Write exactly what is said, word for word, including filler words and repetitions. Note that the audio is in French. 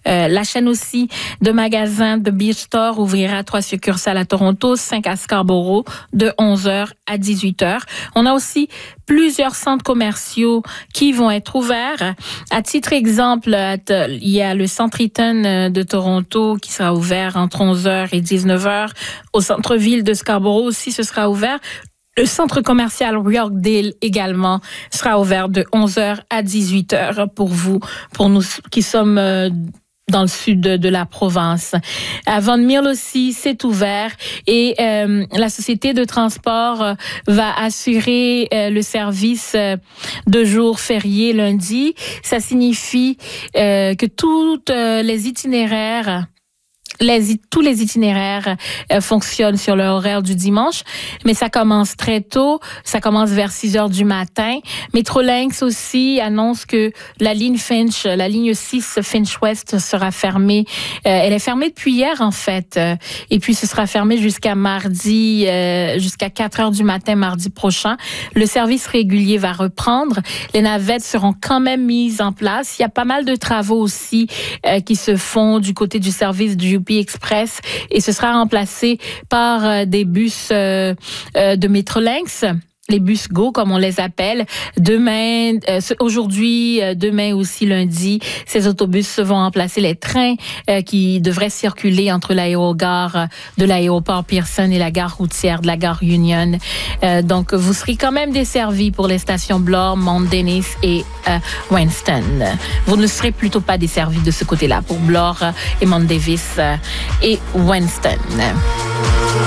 Euh, la chaîne aussi de magasins de Beach Store ouvrira trois succursales à Toronto, cinq à Scarborough, de onze heures à dix-huit heures. On a aussi plusieurs centres commerciaux qui vont être ouverts. À titre exemple, il y a le centre Eaton de Toronto qui sera ouvert entre onze heures et dix-neuf heures. Au centre-ville de Scarborough aussi, ce sera ouvert. Le centre commercial Yorkdale également sera ouvert de onze heures à dix-huit heures pour vous, pour nous qui sommes euh, dans le sud de, de la province. À Vaughan Mills aussi, c'est ouvert et euh, la société de transport euh, va assurer euh, le service euh, de jours fériés lundi. Ça signifie euh, que toutes euh, les itinéraires Les, tous les itinéraires euh, fonctionnent sur le horaire du dimanche, mais ça commence très tôt. Ça commence vers six heures du matin. Metrolinx aussi annonce que la ligne Finch, la ligne six Finch West sera fermée. Euh, elle est fermée depuis hier, en fait. Euh, et puis, ce sera fermé jusqu'à mardi, euh, jusqu'à quatre heures du matin, mardi prochain. Le service régulier va reprendre. Les navettes seront quand même mises en place. Il y a pas mal de travaux aussi euh, qui se font du côté du service du U P Express et ce sera remplacé par euh, des bus euh, euh, de Metrolinx. Les bus Go, comme on les appelle. Demain, euh, aujourd'hui, euh, demain aussi lundi, ces autobus vont remplacer les trains euh, qui devraient circuler entre l'aérogare de l'aéroport Pearson et la gare routière de la gare Union. Euh, donc, vous serez quand même desservis pour les stations Bloor, Mount Dennis et euh, Winston. Vous ne serez plutôt pas desservis de ce côté-là pour Bloor et Mount Davis euh, et Winston.